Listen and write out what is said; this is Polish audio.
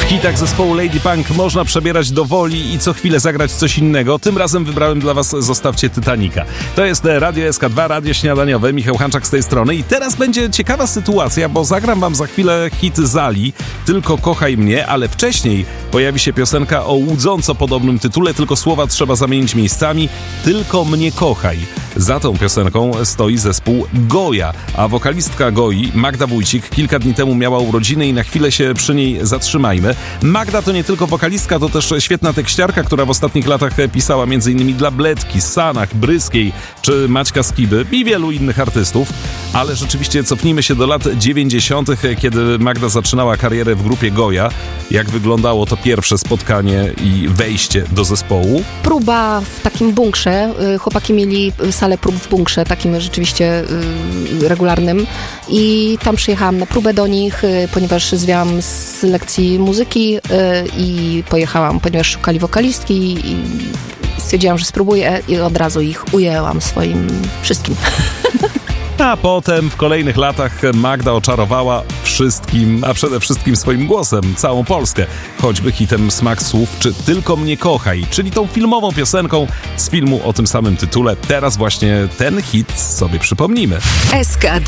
hitach zespołu Lady Punk można przebierać do woli i co chwilę zagrać coś innego. Tym razem wybrałem dla was Zostawcie Titanica. To jest Radio SK2, radio śniadaniowe. Michał Hanczak z tej strony. I teraz będzie ciekawa sytuacja, bo zagram wam za chwilę hit Zali, Tylko kochaj mnie, ale wcześniej pojawi się piosenka o łudząco podobnym tytule, tylko słowa trzeba zamienić miejscami. Tylko mnie kochaj. Za tą piosenką stoi zespół Goja, a wokalistka Goi, Magda Wójcik, kilka dni temu miała urodziny i na chwilę się przy niej zatrzymajmy. Magda to nie tylko wokalistka, to też świetna tekściarka, która w ostatnich latach pisała m.in. dla Bledki, Sanach, Bryskiej czy Maćka Skiby i wielu innych artystów. Ale rzeczywiście cofnijmy się do lat 90., kiedy Magda zaczynała karierę w grupie Goja. Jak wyglądało to pierwsze spotkanie i wejście do zespołu? Próba w takim bunkrze. Chłopaki mieli salę prób w bunkrze, takim rzeczywiście regularnym. I tam przyjechałam na próbę do nich, ponieważ zwiałam z lekcji muzyki i pojechałam, ponieważ szukali wokalistki i stwierdziłam, że spróbuję i od razu ich ujęłam swoim wszystkim. A potem w kolejnych latach Magda oczarowała wszystkim, a przede wszystkim swoim głosem całą Polskę. Choćby hitem Smak słów czy Tylko mnie kochaj, czyli tą filmową piosenką z filmu o tym samym tytule. Teraz właśnie ten hit sobie przypomnimy. SK2